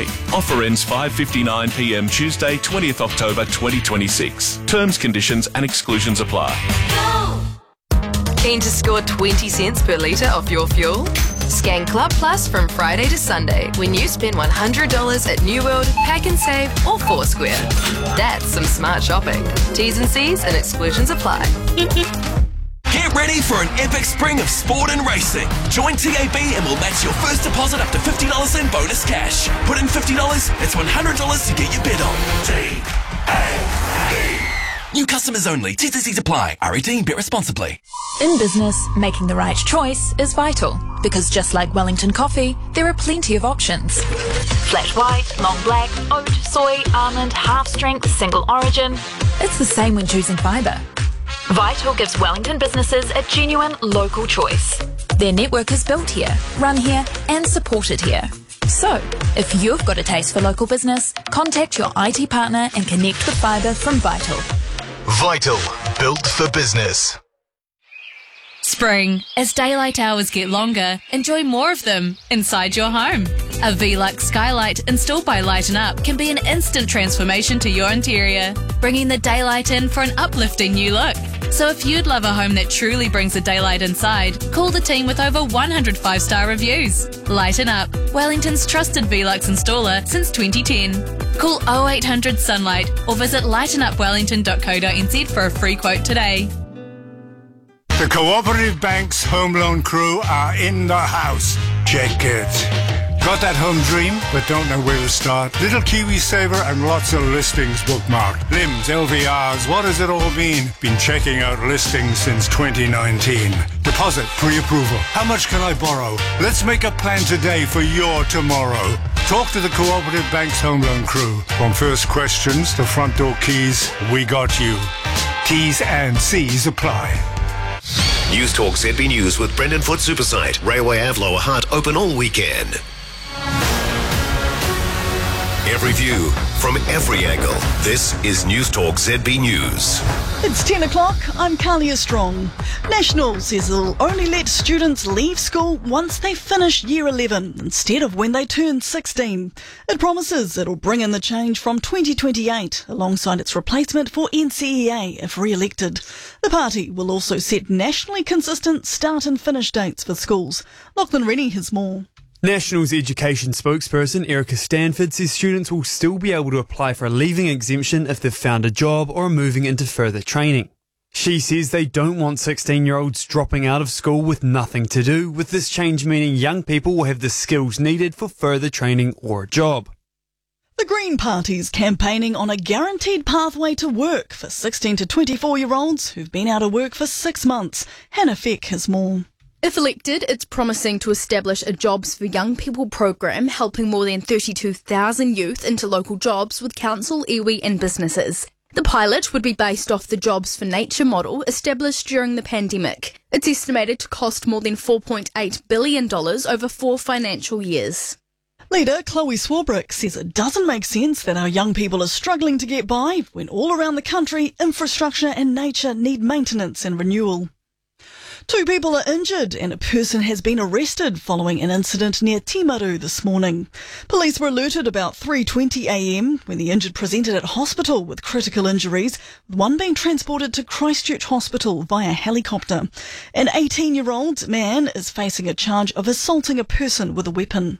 today. Offer ends 5:59pm Tuesday, 20th October 2026. Terms, conditions and exclusions apply. Keen to score 20 cents per litre off your fuel? Scan Club Plus from Friday to Sunday when you spend $100 at New World, Pack and Save or Foursquare. That's some smart shopping. T's and C's and exclusions apply. Get ready for an epic spring of sport and racing. Join TAB and we'll match your first deposit up to $50 in bonus cash. Put in $50, it's $100 to get your bid on. TAB. New customers only. T's and C's apply. R18, bet responsibly. In business, making the right choice is vital, because just like Wellington coffee, there are plenty of options. Flat white, long black, oat, soy, almond, half strength, single origin. It's the same when choosing fibre. Vital gives Wellington businesses a genuine local choice. Their network is built here, run here and supported here. So, if you've got a taste for local business, contact your IT partner and connect with fibre from Vital. Vital, built for business. Spring. As daylight hours get longer, enjoy more of them inside your home. A Velux skylight installed by Lighten Up can be an instant transformation to your interior, bringing the daylight in for an uplifting new look. So if you'd love a home that truly brings the daylight inside, call the team with over 100 5-star reviews. Lighten Up, Wellington's trusted Velux installer since 2010. Call 0800 Sunlight or visit lightenupwellington.co.nz for a free quote today. The Cooperative Bank's home loan crew are in the house. Check it. Got that home dream, but don't know where to start? Little Kiwi Saver and lots of listings bookmarked. Limbs, LVRs, what does it all mean? Been checking out listings since 2019. Deposit, pre-approval. How much can I borrow? Let's make a plan today for your tomorrow. Talk to the Cooperative Bank's home loan crew. From first questions to front door keys, we got you. T's and C's apply. News Talk ZB News with Brendan Foot Supersite. Railway Ave Lower Hutt open all weekend. Every view from every angle. This is News Talk ZB News. It's 10 o'clock. I'm Carlia Strong. National says it'll only let students leave school once they finish Year 11 instead of when they turn 16. It promises it'll bring in the change from 2028 alongside its replacement for NCEA if re-elected. The party will also set nationally consistent start and finish dates for schools. Lachlan Rennie has more. National's education spokesperson Erica Stanford says students will still be able to apply for a leaving exemption if they've found a job or are moving into further training. She says they don't want 16-year-olds dropping out of school with nothing to do, with this change meaning young people will have the skills needed for further training or a job. The Green Party's campaigning on a guaranteed pathway to work for 16 to 24-year-olds who've been out of work for 6 months. Hannah Feck has more. If elected, it's promising to establish a Jobs for Young People program helping more than 32,000 youth into local jobs with council, iwi and businesses. The pilot would be based off the Jobs for Nature model established during the pandemic. It's estimated to cost more than $4.8 billion over 4 financial years. Leader Chloe Swarbrick says it doesn't make sense that our young people are struggling to get by when all around the country infrastructure and nature need maintenance and renewal. 2 people are injured and a person has been arrested following an incident near Timaru this morning. Police were alerted about 3:20am when the injured presented at hospital with critical injuries, with one being transported to Christchurch Hospital via helicopter. An 18-year-old man is facing a charge of assaulting a person with a weapon.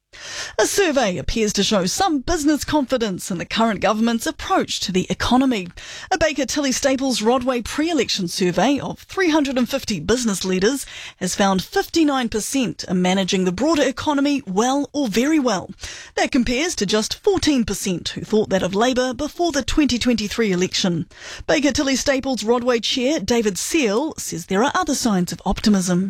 A survey appears to show some business confidence in the current government's approach to the economy. A Baker Tilly Staples Rodway pre-election survey of 350 business leaders has found 59% are managing the broader economy well or very well. That compares to just 14% who thought that of Labour before the 2023 election. Baker Tilly Staples Rodway Chair David Seal says there are other signs of optimism.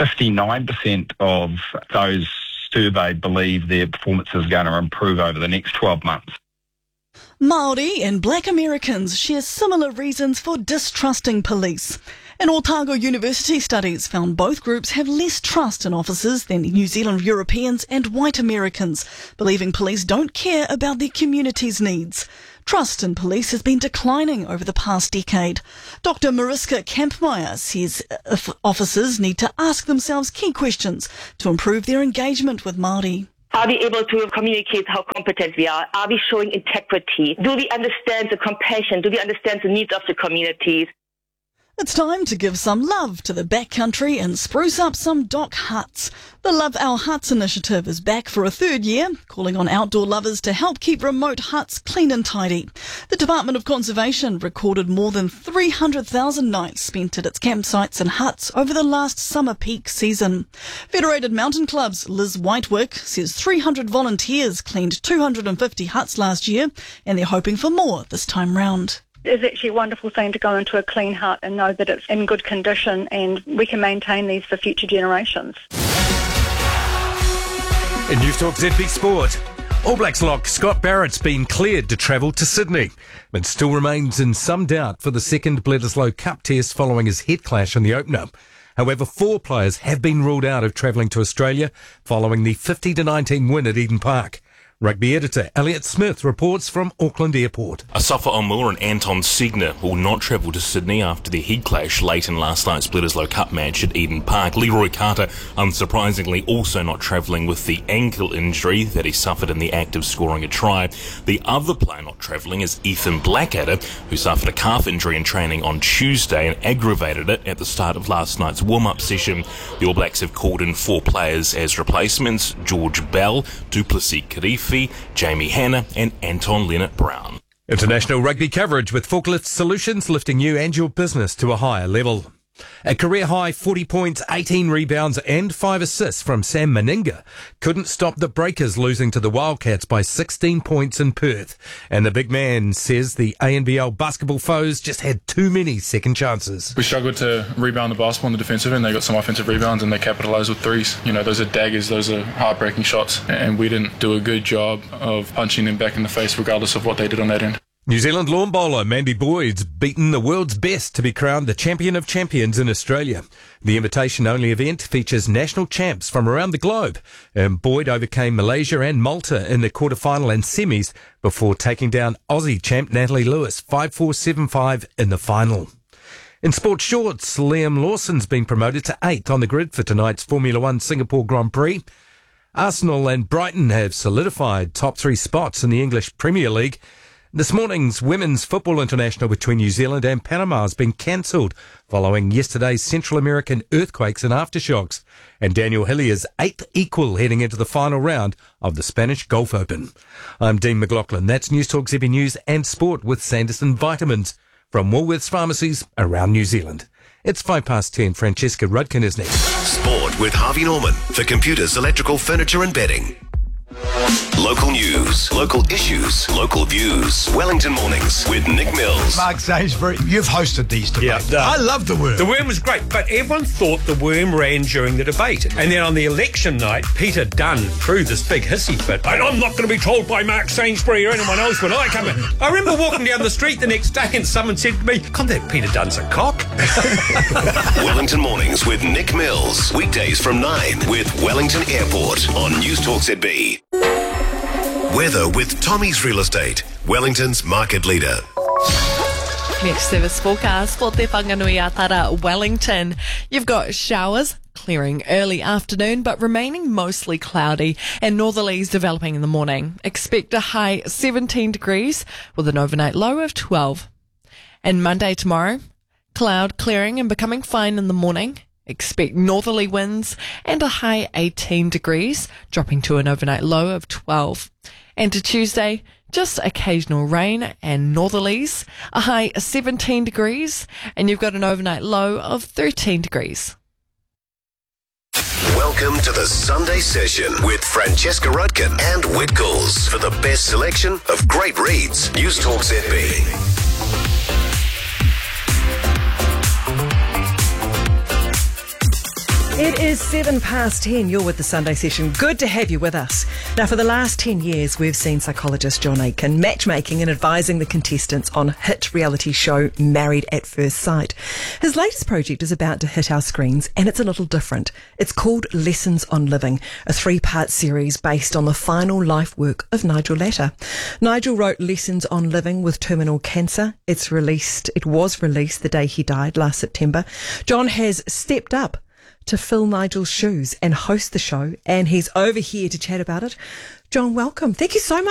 59% of those surveyed believe their performance is going to improve over the next 12 months. Māori and Black Americans share similar reasons for distrusting police. An Otago University studies found both groups have less trust in officers than New Zealand Europeans and white Americans, believing police don't care about their community's needs. Trust in police has been declining over the past decade. Dr. Mariska Kampmeyer says officers need to ask themselves key questions to improve their engagement with Māori. Are we able to communicate how competent we are? Are we showing integrity? Do we understand the compassion? Do we understand the needs of the communities? It's time to give some love to the backcountry and spruce up some dock huts. The Love Our Huts initiative is back for a third year, calling on outdoor lovers to help keep remote huts clean and tidy. The Department of Conservation recorded more than 300,000 nights spent at its campsites and huts over the last summer peak season. Federated Mountain Club's Liz Whitewick says 300 volunteers cleaned 250 huts last year, and they're hoping for more this time round. It's actually a wonderful thing to go into a clean hut and know that it's in good condition and we can maintain these for future generations. In News Talk ZB Sport, All Blacks lock Scott Barrett's been cleared to travel to Sydney, but still remains in some doubt for the second Bledisloe Cup test following his head clash in the opener. However, 4 players have been ruled out of travelling to Australia following the 50-19 win at Eden Park. Rugby editor Elliot Smith reports from Auckland Airport. Asafa Omul and Anton Segner will not travel to Sydney after their head clash late in last night's Bledisloe Cup match at Eden Park. Leroy Carter, unsurprisingly, also not travelling with the ankle injury that he suffered in the act of scoring a try. The other player not travelling is Ethan Blackadder, who suffered a calf injury in training on Tuesday and aggravated it at the start of last night's warm-up session. The All Blacks have called in 4 players as replacements: George Bell, Duplessis Kirifi, Jamie Hanna and Anton Leonard-Brown. International rugby coverage with Forklift Solutions, lifting you and your business to a higher level. A career-high 40 points, 18 rebounds and 5 assists from Sam Meninga couldn't stop the Breakers losing to the Wildcats by 16 points in Perth. And the big man says the ANBL basketball foes just had too many second chances. We struggled to rebound the basketball on the defensive end. They got some offensive rebounds and they capitalised with threes. You know, those are daggers, those are heartbreaking shots. And we didn't do a good job of punching them back in the face regardless of what they did on that end. New Zealand lawn bowler Mandy Boyd's beaten the world's best to be crowned the champion of champions in Australia. The invitation-only event features national champs from around the globe. Boyd overcame Malaysia and Malta in the quarterfinal and semis before taking down Aussie champ Natalie Lewis 5-4, 7-5 in the final. In sports shorts, Liam Lawson's been promoted to 8th on the grid for tonight's Formula One Singapore Grand Prix. Arsenal and Brighton have solidified top 3 spots in the English Premier League. This morning's Women's Football International between New Zealand and Panama has been cancelled following yesterday's Central American earthquakes and aftershocks. And Daniel Hillier's 8th equal heading into the final round of the Spanish Gulf Open. I'm Dean McLaughlin. That's News Talk ZB News and Sport with Sanderson Vitamins from Woolworths pharmacies around New Zealand. It's 10:05. Francesca Rudkin is next. Sport with Harvey Norman for computers, electrical, furniture and bedding. Local news, local issues, local views. Wellington Mornings with Nick Mills. Mark Sainsbury, you've hosted these debates. Yeah, I love the Worm. The Worm was great, but everyone thought the Worm ran during the debate. And then on the election night, Peter Dunn threw this big hissy fit. And I'm not going to be told by Mark Sainsbury or anyone else when I come in. I remember walking down the street the next day and someone said to me, "God, that Peter Dunn's a cock." Wellington Mornings with Nick Mills. Weekdays from 9 with Wellington Airport on News Talk ZB. Weather with Tommy's Real Estate, Wellington's market leader. Next service forecast for Te Whanganui-a-Tara, Wellington. You've got showers clearing early afternoon, but remaining mostly cloudy and northerlies developing in the morning. Expect a high 17 degrees with an overnight low of 12. And Monday tomorrow, cloud clearing and becoming fine in the morning. Expect northerly winds and a high 18 degrees, dropping to an overnight low of 12. And to Tuesday, just occasional rain and northerlies, a high 17 degrees, and you've got an overnight low of 13 degrees. Welcome to the Sunday Session with Francesca Rudkin and Whitcoulls for the best selection of great reads. News Talk ZB. It is 10:07. You're with the Sunday Session. Good to have you with us. Now, for the last 10 years, we've seen psychologist John Aitken matchmaking and advising the contestants on hit reality show Married at First Sight. His latest project is about to hit our screens, and it's a little different. It's called Lessons on Living, a 3-part series based on the final life work of Nigel Latta. Nigel wrote Lessons on Living with terminal cancer. It was released the day he died last September. John has stepped up to fill Nigel's shoes and host the show, and he's over here to chat about it. John, welcome. Thank you so much